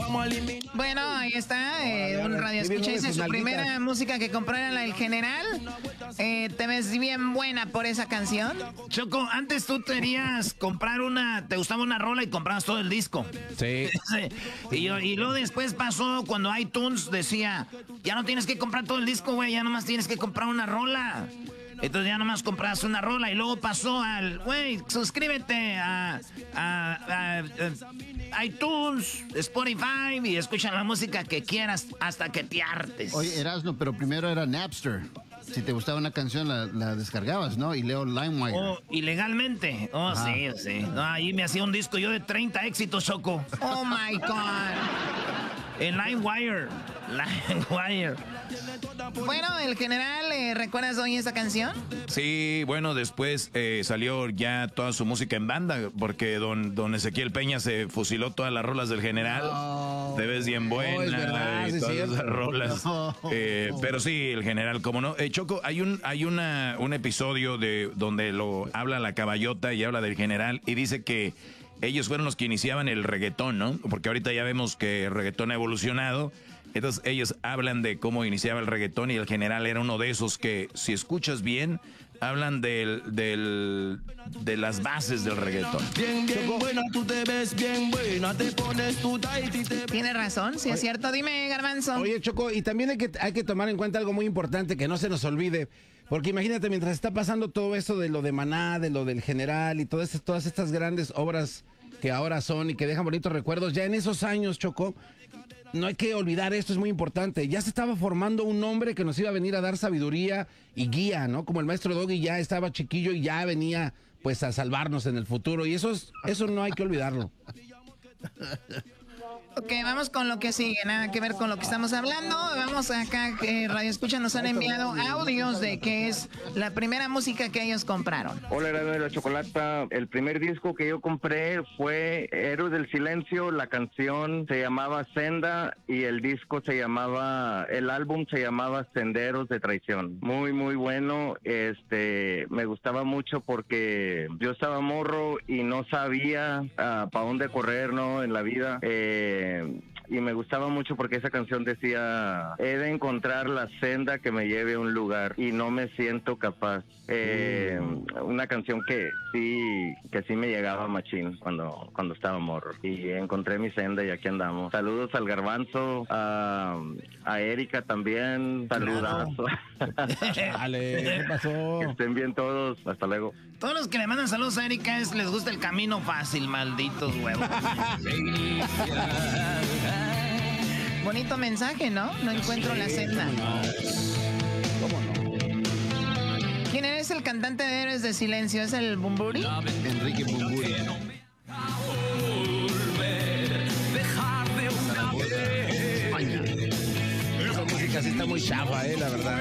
Bueno, ahí está, un radio escucha, dice su primera música que compró era la del General. ¿Te ves bien buena por esa canción? Choco, antes tú querías comprar te gustaba una rola y comprabas todo el disco. Sí. Y luego después pasó cuando iTunes decía, ya no tienes que comprar todo el disco, güey, ya nomás tienes que comprar una rola. Entonces ya nomás compras una rola y luego pasó güey, suscríbete a iTunes, Spotify y escucha la música que quieras hasta que te hartes. Oye, Erasmo, pero primero era Napster. Si te gustaba una canción, la descargabas, ¿no? Y leo LimeWire. Oh, ilegalmente. Oh, ajá. Sí. No, ahí me hacía un disco yo de 30 éxitos, Choco. Oh, my God. En LimeWire. Bueno, el General, ¿recuerdas hoy esa canción? Sí, bueno, después salió ya toda su música en banda, porque don Ezequiel Peña se fusiló todas las rolas del General. No. Te ves bien buena, es verdad, y todas es esas rolas. No. Pero sí, el General, como no. Choco, hay un episodio donde lo habla la caballota y habla del General y dice que ellos fueron los que iniciaban el reggaetón, ¿no? Porque ahorita ya vemos que el reggaetón ha evolucionado. Entonces ellos hablan de cómo iniciaba el reggaetón y el General era uno de esos que, si escuchas bien, hablan de las bases del reggaetón. Bien buena, tú te ves bien buena, te pones tu tight y te... Tiene razón, sí es cierto. Dime, Garbanzo. Oye, Choco, y también hay que tomar en cuenta algo muy importante, que no se nos olvide. Porque imagínate, mientras está pasando todo esto de lo de Maná, de lo del General y todas estas grandes obras que ahora son y que dejan bonitos recuerdos, ya en esos años, Choco, no hay que olvidar esto, es muy importante. Ya se estaba formando un hombre que nos iba a venir a dar sabiduría y guía, ¿no? Como el maestro Doggy ya estaba chiquillo y ya venía pues a salvarnos en el futuro. Y eso no hay que olvidarlo. Ok, vamos con lo que sigue, nada que ver con lo que estamos hablando. Vamos acá, Radio Escucha nos han enviado audios de que es la primera música que ellos compraron. Hola, era de la Chocolata. El primer disco que yo compré fue Héroes del Silencio. La canción se llamaba Senda y el disco el álbum se llamaba Senderos de Traición. Muy, muy bueno. Me gustaba mucho porque yo estaba morro y no sabía para dónde correr, ¿no? En la vida. Y me gustaba mucho porque esa canción decía: he de encontrar la senda que me lleve a un lugar y no me siento capaz. Una canción que sí me llegaba machín cuando estaba morro, y encontré mi senda y aquí andamos. Saludos al Garbanzo, a Erika también, saludazo. Dale, ¿qué pasó? Que estén bien todos, hasta luego. Todos los que le mandan saludos a Erika les gusta el camino fácil, malditos huevos. Bonito mensaje, ¿no? No encuentro la senda. ¿Cómo no? ¿Quién eres el cantante de Héroes de Silencio? ¿Es el Bumburi? Enrique Bumburi. España. Esa música sí está muy chafa, la verdad.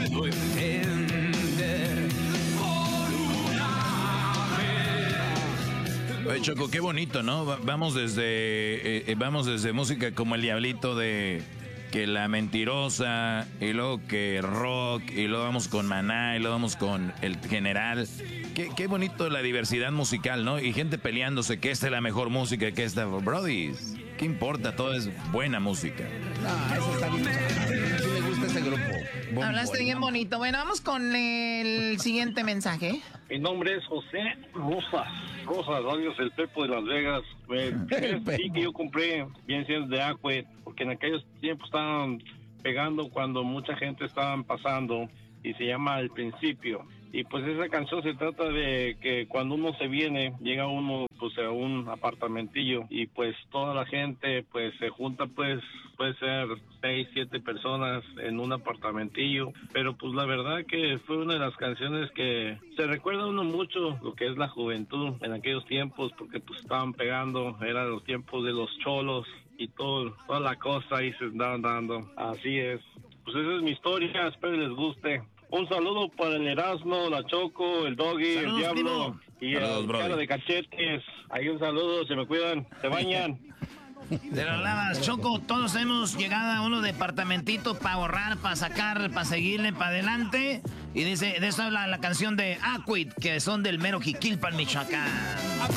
Oye, Choco, qué bonito, ¿no? Vamos desde música como El Diablito, de que La Mentirosa, y luego que rock, y luego vamos con Maná, y luego vamos con El General. Qué bonito la diversidad musical, ¿no? Y gente peleándose que esta es la mejor música, que esta... Brody, ¿qué importa? Todo es buena música. No, eso está bien. Sí me gusta ese grupo. Hablaste bien bonito. Bueno, vamos con el siguiente mensaje. Mi nombre es José Rosas, alias el Pepo de Las Vegas. Sí, que yo compré bien siendo de Aqued, porque en aquellos tiempos estaban pegando cuando mucha gente estaban pasando, y se llama Al Principio. Y pues esa canción se trata de que cuando uno se viene, llega uno pues a un apartamentillo y pues toda la gente pues se junta, pues puede ser 6, 7 personas en un apartamentillo, pero pues la verdad que fue una de las canciones que se recuerda a uno mucho lo que es la juventud en aquellos tiempos, porque pues estaban pegando, eran los tiempos de los cholos y toda la cosa ahí se andaban dando. Así es, pues esa es mi historia, espero les guste. Un saludo para el Erasmo, la Choco, el Doggy, saludos, el Diablo, primo. y Saludos, el brody. cara de cachetes. Ahí un saludo, se me cuidan, se bañan. De las lavas, Choco, todos hemos llegado a uno departamentito para ahorrar, para sacar, para seguirle para adelante. Y dice, de eso habla la canción de Aquid, que son del mero Jiquilpan, Michoacán.